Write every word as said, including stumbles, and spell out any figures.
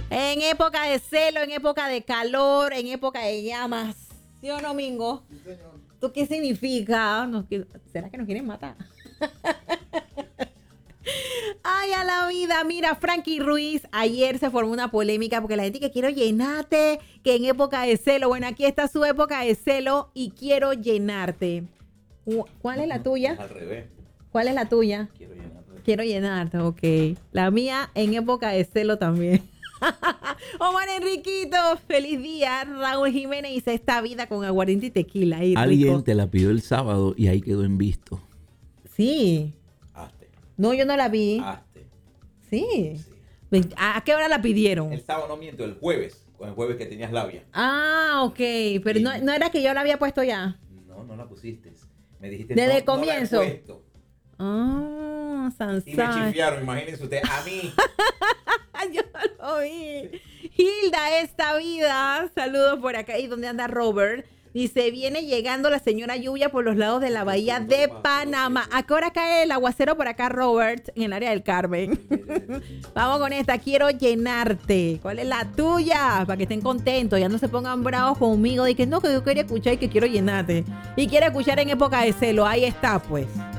En época de celo, en época de calor, en época de llamas. ¿Sí o no, Mingo? Sí, señor. ¿Tú qué significa? Nos- ¿Será que nos quieren matar? Ay, a la vida. Mira, Frankie Ruiz, ayer se formó una polémica porque la gente que quiero llenarte, que en época de celo. Bueno, aquí está su época de celo y quiero llenarte. Cu- ¿Cuál es la tuya? Al revés. ¿Cuál es la tuya? Quiero llenarte. Quiero llenarte, ok. La mía en época de celo también. Omar Enriquito, feliz día. Raúl Jiménez dice esta vida con aguardiente y tequila. Ay, Alguien rico. te la pidió el sábado y ahí quedó en visto. Sí. Hazte. No, yo no la vi. Hazte. Sí. Sí. ¿A qué hora la pidieron? El sábado no miento, el jueves. Con el jueves que tenías labia. Ah, ok. Pero Sí. no, no era que yo la había puesto ya. No, no la pusiste. Me dijiste Desde no, el comienzo. No la he puesto. Ah, Y me Sansai. chifiaron, imagínense usted. A mí. Yo no lo vi. Hilda, esta vida. Saludos por acá. ¿Y dónde anda Robert? Dice, viene llegando la señora lluvia por los lados de la bahía de Panamá. ¿A qué hora cae el aguacero por acá, Robert? En el área del Carmen. Vamos con esta. Quiero llenarte. ¿Cuál es la tuya? Para que estén contentos. Ya no se pongan bravos conmigo. De que no, que yo quería escuchar y que quiero llenarte. Y quiero escuchar en época de celo. Ahí está, pues.